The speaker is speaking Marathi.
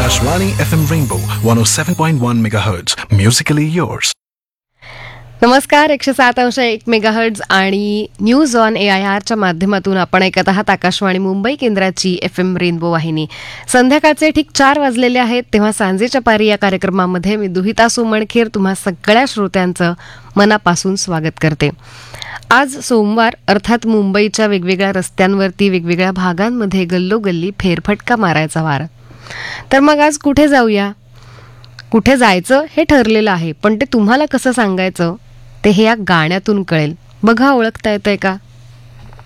Akashvani FM Rainbow 107.1 MHz. Musically yours. नमस्कार. 107.1 मेगाहर्ट्ज आणि न्यूज ऑन AIRच्या माध्यमातून आपण ऐकत आहात आकाशवाणी मुंबई केंद्राची FM रेनबो वाहिनी. संध्याकाळचे ठीक 4 वाजलेले आहेत, तेव्हा सांजेच्या पारी या कार्यक्रमामध्ये मी दुहिता सोमणखेर तुम्हा सगळ्या श्रोत्यांचं मनापासून स्वागत करते. आज सोमवार, अर्थात मुंबईच्या वेगवेगळ्या रस्त्यांवरती वेगवेगळ्या भागांमध्ये गल्लोगल्ली फेरफटका मारायचा वार. तर मग आज कुठे जाऊया, कुठे जायचं हे ठरलेलं आहे, पण ते तुम्हाला कसं सांगायचं ते हे या गाण्यातून कळेल. बघा, ओळखता येतंय का?